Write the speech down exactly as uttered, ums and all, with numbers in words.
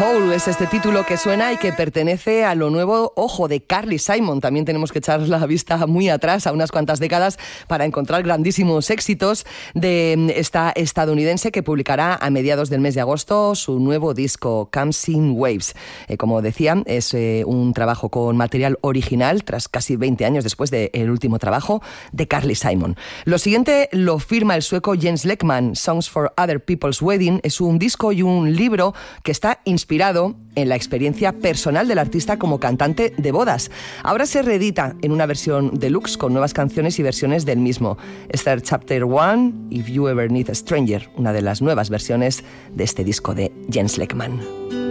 Hole es este título que suena y que pertenece a lo nuevo, ojo, de Carly Simon. También tenemos que echar la vista muy atrás, a unas cuantas décadas, para encontrar grandísimos éxitos de esta estadounidense que publicará a mediados del mes de agosto su nuevo disco, Comes in Waves. Eh, como decía, es eh, un trabajo con material original, tras casi veinte años después del último trabajo de Carly Simon. Lo siguiente lo firma el sueco Jens Lekman. Songs for Other People's Wedding es un disco y un libro que está inspirado en la experiencia personal del artista como cantante de bodas. Ahora se reedita en una versión deluxe con nuevas canciones y versiones del mismo. Está Chapter One, If You Ever Need a Stranger, una de las nuevas versiones de este disco de Jens Lekman.